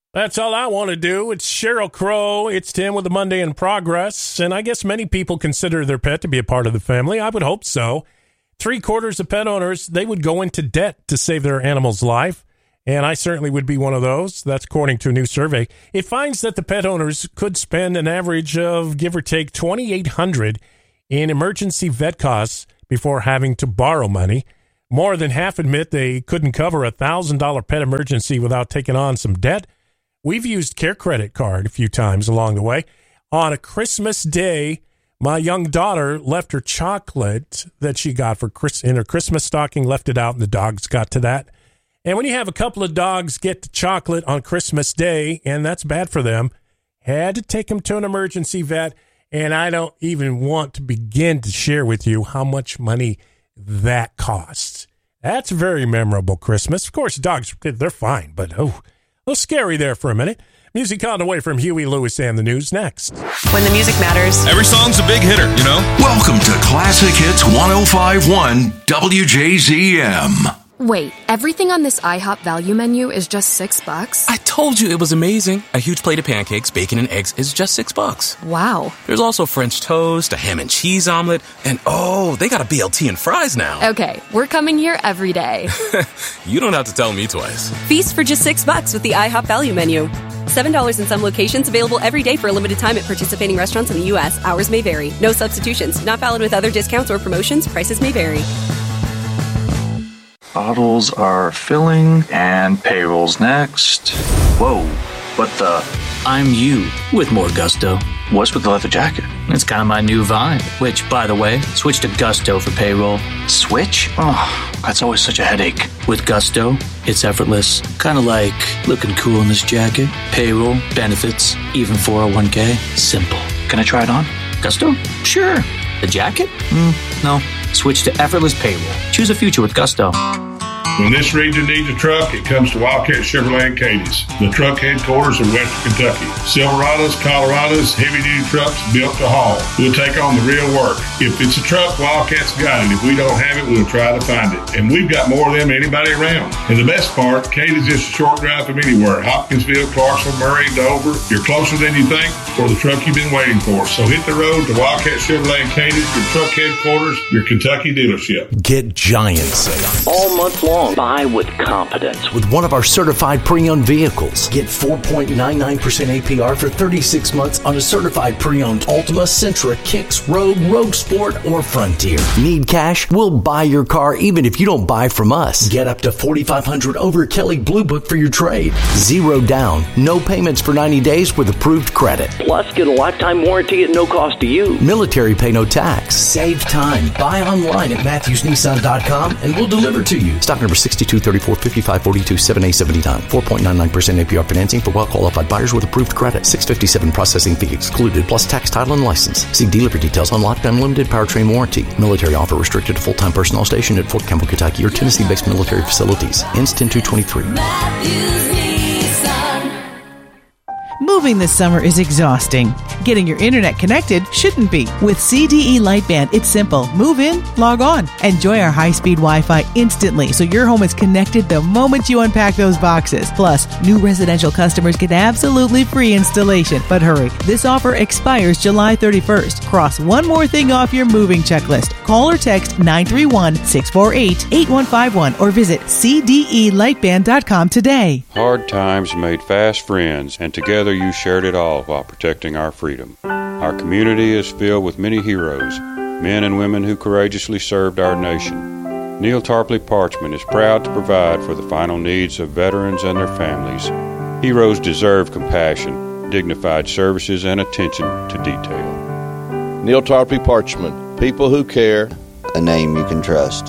That's all I want to do. It's Sheryl Crow. It's Tim with the Monday in Progress. And I guess many people consider their pet to be a part of the family. I would hope so. 3/4 of pet owners, they would go into debt to save their animal's life. And I certainly would be one of those. That's according to a new survey. It finds that the pet owners could spend an average of, give or take, $2,800 in emergency vet costs before having to borrow money. More than half admit they couldn't cover a $1,000 pet emergency without taking on some debt. We've used Care Credit Card a few times along the way. On a Christmas day, my young daughter left her chocolate that she got in her Christmas stocking, left it out, and the dogs got to that. And when you have a couple of dogs get the chocolate on Christmas Day, and that's bad for them, had to take them to an emergency vet, and I don't even want to begin to share with you how much money that costs. That's very memorable Christmas. Of course, dogs, they're fine, but a little scary there for a minute. Music on the way from Huey Lewis and the news next. When the music matters. Every song's a big hitter, you know? Welcome to Classic Hits 105.1 WJZM. Wait, everything on this IHOP value menu is just $6? I told you it was amazing. A huge plate of pancakes, bacon, and eggs is just $6. Wow. There's also French toast, a ham and cheese omelet, and they got a BLT and fries now. Okay, we're coming here every day. You don't have to tell me twice. Feast for just $6 with the IHOP value menu. $7 in some locations, available every day for a limited time at participating restaurants in the U.S. Hours may vary. No substitutions. Not valid with other discounts or promotions. Prices may vary. Bottles are filling, and payroll's next. Whoa, what the? I'm you with more gusto. What's with the leather jacket? It's kind of my new vibe, which, by the way, switch to Gusto for payroll. Switch? Oh, that's always such a headache. With Gusto, it's effortless. Kind of like looking cool in this jacket. Payroll, benefits, even 401k. Simple. Can I try it on? Gusto? Sure. The jacket? No. Switch to effortless payroll. Choose a future with Gusto. When this region needs a truck, it comes to Wildcat Chevrolet in Cadiz, the truck headquarters of Western Kentucky. Silverados, Colorados, heavy-duty trucks built to haul. We'll take on the real work. If it's a truck, Wildcat's got it. If we don't have it, we'll try to find it. And we've got more of them than anybody around. And the best part, Cadiz is a short drive from anywhere. Hopkinsville, Clarksville, Murray, Dover. You're closer than you think for the truck you've been waiting for. So hit the road to Wildcat Chevrolet in Cadiz, your truck headquarters, your Kentucky dealership. Get giant sales all month long. Buy with confidence with one of our certified pre-owned vehicles. Get 4.99% APR for 36 months on a certified pre-owned Altima, Sentra, Kicks, Rogue Sport, or Frontier. Need cash? We'll buy your car even if you don't buy from us. Get up to $4,500 over Kelly Blue Book for your trade. Zero down, no payments for 90 days with approved credit. Plus, get a lifetime warranty at no cost to you. Military pay no tax. Save time. Buy online at MatthewsNissan.com and we'll deliver to you. Stock number 6234 5542 7A79. 4.99% APR financing for well-qualified buyers with approved credit. $657 processing fee excluded, plus tax, title, and license. See dealer details on Lockdown Limited powertrain warranty. Military offer restricted to full-time personnel stationed at Fort Campbell, Kentucky, or Tennessee-based military facilities. Ends 10/2/23. Moving this summer is exhausting. Getting your internet connected shouldn't be. With CDE Lightband, it's simple. Move in, log on. Enjoy our high-speed Wi-Fi instantly so your home is connected the moment you unpack those boxes. Plus, new residential customers get absolutely free installation. But hurry, this offer expires July 31st. Cross one more thing off your moving checklist. Call or text 931-648-8151 or visit cdelightband.com today. Hard times made fast friends, and together you shared it all while protecting our freedom. Our community is filled with many heroes, men and women who courageously served our nation. Neil Tarpley Parchman is proud to provide for the final needs of veterans and their families. Heroes deserve compassion, dignified services, and attention to detail. Neil Tarpley Parchman, people who care, a name you can trust.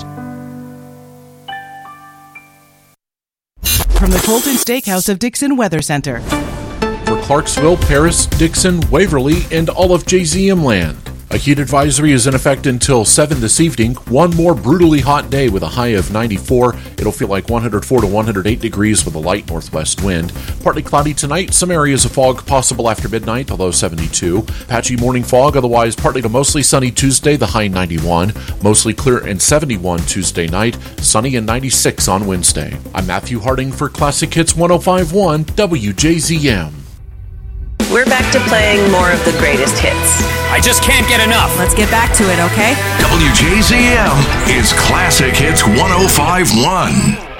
From the Colton Steakhouse of Dixon Weather Center. For Clarksville, Paris, Dixon, Waverly, and all of JZM land, A heat advisory is in effect until 7 this evening. One more brutally hot day with a high of 94. It'll feel like 104 to 108 degrees with a light northwest wind. Partly cloudy tonight. Some areas of fog possible after midnight, a low 72. Patchy morning fog, otherwise partly to mostly sunny Tuesday, the high 91. Mostly clear and 71 Tuesday night. Sunny and 96 on Wednesday. I'm Matthew Harding for Classic Hits 105.1 WJZM. We're back to playing more of the greatest hits. I just can't get enough. Let's get back to it, okay? WJZM is Classic Hits 105.1.